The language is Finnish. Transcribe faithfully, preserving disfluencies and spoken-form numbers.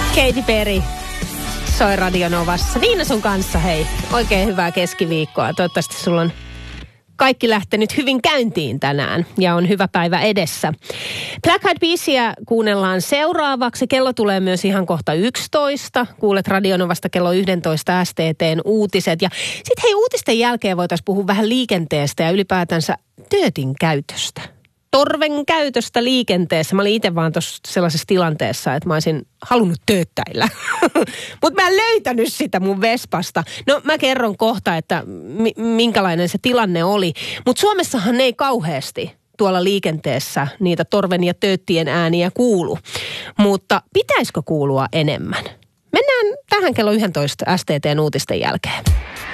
Katy Perry soi Radio Novassa. Niina sun kanssa, hei. Oikein hyvää keskiviikkoa. Toivottavasti sulla on kaikki lähtenyt hyvin käyntiin tänään ja on hyvä päivä edessä. Black Eyed Peasia kuunnellaan seuraavaksi. Kello tulee myös ihan kohta yksitoista. Kuulet Radio Novasta kello yksitoista S T T:n uutiset. Ja sitten hei, uutisten jälkeen voitaisiin puhua vähän liikenteestä ja ylipäätänsä töötin käytöstä. Torven käytöstä liikenteessä. Mä olin itse vaan tuossa sellaisessa tilanteessa, että mä olisin halunnut tööttäillä. Mutta mä en löytänyt sitä mun Vespasta. No mä kerron kohta, että mi- minkälainen se tilanne oli. Mutta Suomessahan ei kauheasti tuolla liikenteessä niitä torven ja tööttien ääniä kuulu. Mutta pitäisikö kuulua enemmän? Mennään tähän kello yksitoista S T T:n uutisten jälkeen.